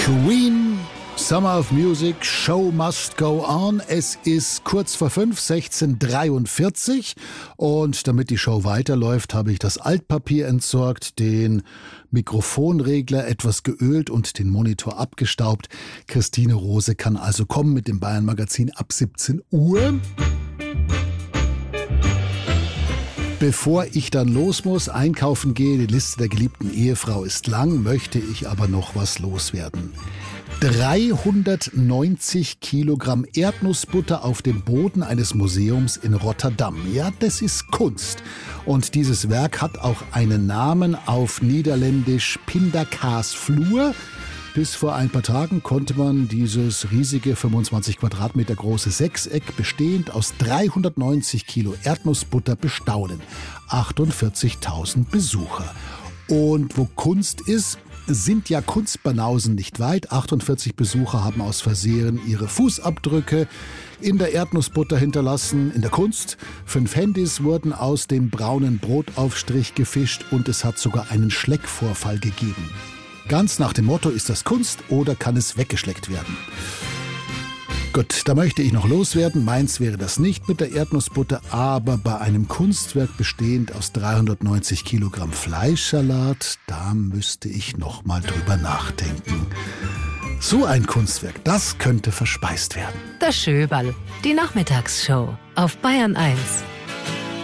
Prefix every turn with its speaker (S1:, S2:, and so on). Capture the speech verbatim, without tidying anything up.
S1: Queen, Summer of Music, Show Must Go On. Es ist kurz vor fünf, sechzehn Uhr dreiundvierzig und damit die Show weiterläuft, habe ich das Altpapier entsorgt, den Mikrofonregler etwas geölt und den Monitor abgestaubt. Christine Rose kann also kommen mit dem Bayern Magazin ab siebzehn Uhr. Bevor ich dann los muss, einkaufen gehe, die Liste der geliebten Ehefrau ist lang, möchte ich aber noch was loswerden. dreihundertneunzig Kilogramm Erdnussbutter auf dem Boden eines Museums in Rotterdam. Ja, das ist Kunst. Und dieses Werk hat auch einen Namen auf Niederländisch Pindakaasvloer. Bis vor ein paar Tagen konnte man dieses riesige fünfundzwanzig Quadratmeter große Sechseck bestehend aus dreihundertneunzig Kilo Erdnussbutter bestaunen. achtundvierzigtausend Besucher. Und wo Kunst ist, sind ja Kunstbanausen nicht weit. achtundvierzig Besucher haben aus Versehen ihre Fußabdrücke in der Erdnussbutter hinterlassen. In der Kunst, fünf Handys wurden aus dem braunen Brotaufstrich gefischt und es hat sogar einen Schleckvorfall gegeben. Ganz nach dem Motto, ist das Kunst oder kann es weggeschleckt werden? Gut, da möchte ich noch loswerden. Meins wäre das nicht mit der Erdnussbutter, aber bei einem Kunstwerk bestehend aus dreihundertneunzig Kilogramm Fleischsalat, da müsste ich noch mal drüber nachdenken. So ein Kunstwerk, das könnte verspeist werden.
S2: Das Schöberl, die Nachmittagsshow auf Bayern eins.